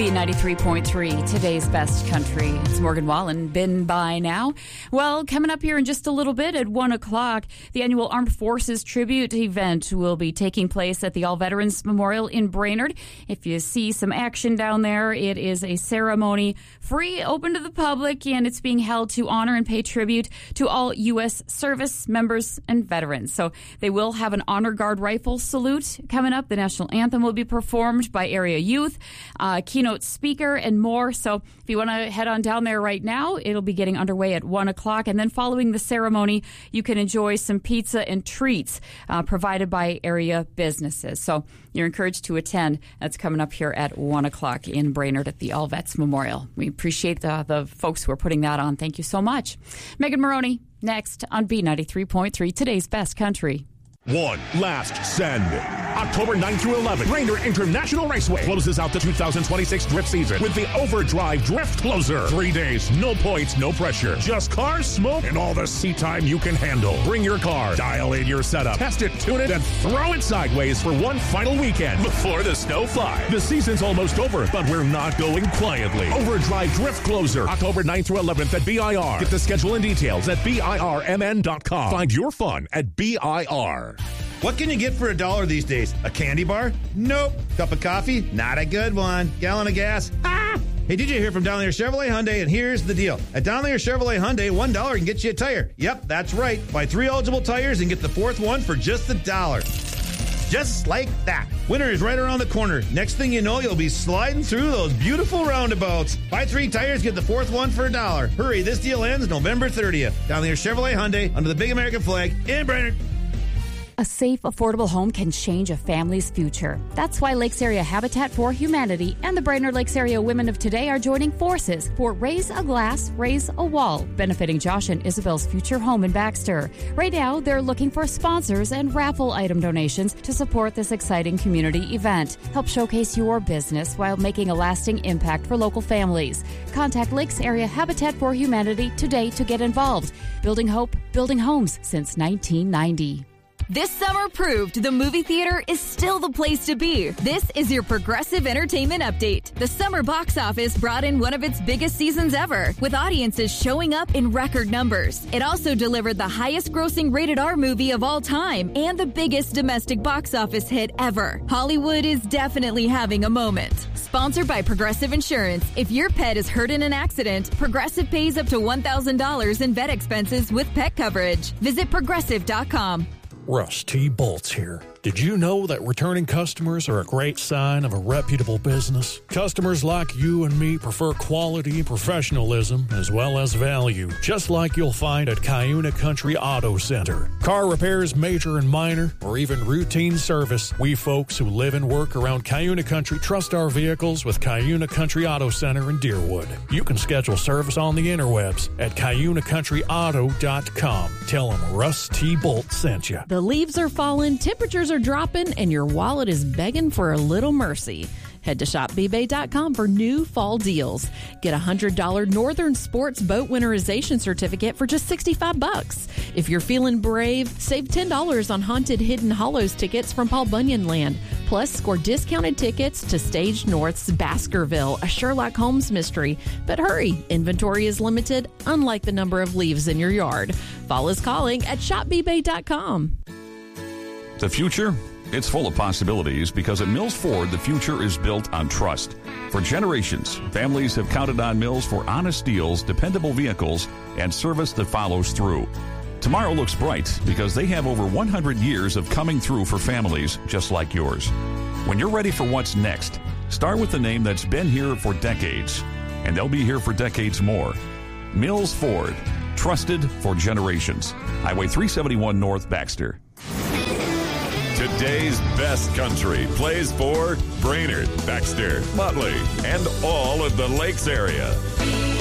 B93.3, today's best country. It's Morgan Wallen. Been by now? Well, coming up here in just a little bit at 1 o'clock, the annual Armed Forces Tribute event will be taking place at the All Veterans Memorial in Brainerd. If you see some action down there, it is a ceremony free, open to the public, and it's being held to honor and pay tribute to all U.S. service members and veterans. So they will have an Honor Guard rifle salute coming up. The national anthem will be performed by area youth, keynote speaker, and more. So if you want to head on down there right now, it'll be getting underway at 1 o'clock. And then following the ceremony, you can enjoy some pizza and treats provided by area businesses. So you're encouraged to attend. That's coming up here at 1 o'clock in Brainerd at the All Vets Memorial. We appreciate the folks who are putting that on. Thank you so much. Megan Maroney, next on B93.3, today's best country. One last send. October 9 through 11, Brainerd International Raceway closes out the 2026 drift season with the Overdrive Drift Closer. 3 days, no points, no pressure. Just cars, smoke, and all the seat time you can handle. Bring your car, dial in your setup, test it, tune it, and throw it sideways for one final weekend before the snow flies. The season's almost over, but we're not going quietly. Overdrive Drift Closer, October 9th through 11th at BIR. Get the schedule and details at BIRMN.com. Find your fun at BIR. What can you get for $1 these days? A candy bar? Nope. Cup of coffee? Not a good one. Gallon of gas? Ah! Hey, did you hear from Donlier Chevrolet Hyundai? And here's the deal. At Donlier Chevrolet Hyundai, $1 can get you a tire. Yep, that's right. Buy 3 eligible tires and get the 4th one for just $1. Just like that. Winter is right around the corner. Next thing you know, you'll be sliding through those beautiful roundabouts. Buy 3 tires, get the 4th one for $1. Hurry, this deal ends November 30th. Donlier Chevrolet Hyundai under the big American flag in Brainerd. A safe, affordable home can change a family's future. That's why Lakes Area Habitat for Humanity and the Brainerd Lakes Area Women of Today are joining forces for Raise a Glass, Raise a Wall, benefiting Josh and Isabel's future home in Baxter. Right now, they're looking for sponsors and raffle item donations to support this exciting community event. Help showcase your business while making a lasting impact for local families. Contact Lakes Area Habitat for Humanity today to get involved. Building hope, building homes since 1990. This summer proved the movie theater is still the place to be. This is your Progressive Entertainment Update. The summer box office brought in one of its biggest seasons ever, with audiences showing up in record numbers. It also delivered the highest grossing rated R movie of all time and the biggest domestic box office hit ever. Hollywood is definitely having a moment. Sponsored by Progressive Insurance. If your pet is hurt in an accident, Progressive pays up to $1,000 in vet expenses with pet coverage. Visit Progressive.com. Russ T. Bolts here. Did you know that returning customers are a great sign of a reputable business? Customers like you and me prefer quality and professionalism as well as value, just like you'll find at Cuyuna Country Auto Center. Car repairs, major and minor, or even routine service, we folks who live and work around Cuyuna Country trust our vehicles with Cuyuna Country Auto Center in Deerwood. You can schedule service on the interwebs at CuyunaCountryAuto.com. Tell them Russ T. Bolts sent you. The leaves are falling, temperatures are dropping, and your wallet is begging for a little mercy. Head to shopbbay.com for new fall deals. Get a $100 Northern Sports Boat Winterization Certificate for just $65. If you're feeling brave, save $10 on Haunted Hidden Hollows tickets from Paul Bunyan Land. Plus, score discounted tickets to Stage North's Baskerville, a Sherlock Holmes mystery. But hurry, inventory is limited, unlike the number of leaves in your yard. Fall is calling at shopbbay.com. The future? It's full of possibilities because at Mills Ford, the future is built on trust. For generations, families have counted on Mills for honest deals, dependable vehicles, and service that follows through. Tomorrow looks bright because they have over 100 years of coming through for families just like yours. When you're ready for what's next, start with the name that's been here for decades, and they'll be here for decades more. Mills Ford, trusted for generations. Highway 371 North, Baxter. Today's best country plays for Brainerd, Baxter, Motley, and all of the Lakes area.